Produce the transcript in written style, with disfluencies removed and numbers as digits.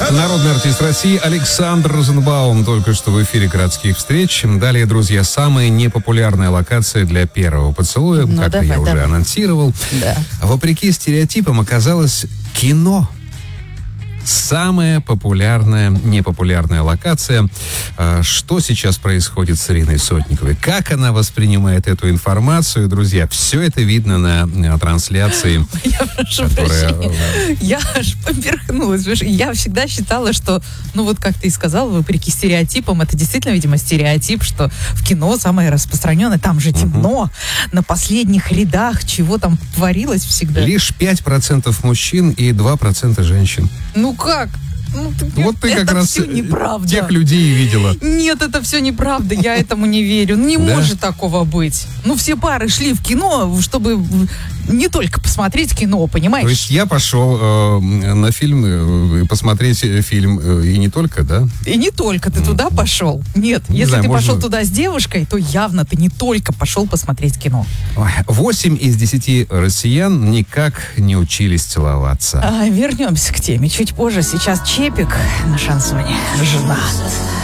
Народный артист России Александр Розенбаум только что в эфире «Городских встреч». Далее, друзья, самая непопулярная локация для первого поцелуя, я уже анонсировал. Да. Вопреки стереотипам оказалось кино. Самая популярная, непопулярная локация. Что сейчас происходит с Ириной Сотниковой? Как она воспринимает эту информацию? Друзья, все это видно на трансляции. Я прошу прощения. Я аж поперхнулась. Я всегда считала, что, как ты и сказал, вопреки стереотипам, это действительно, видимо, стереотип, что в кино самое распространенное, там же темно, на последних рядах, чего там творилось всегда. Лишь 5% мужчин и 2% женщин. Как? Вот ты как раз неправда. Тех людей видела. Нет, это все неправда, я этому не верю. Не может такого быть. Все пары шли в кино, чтобы не только посмотреть кино, понимаешь? То есть я пошел на фильм, посмотреть фильм, и не только, да? И не только, ты туда пошел. Нет, если ты пошел туда с девушкой, то явно ты не только пошел посмотреть кино. 8 из 10 россиян никак не учились целоваться. Вернемся к теме чуть позже. Сейчас Чепик на шансоне. Жена.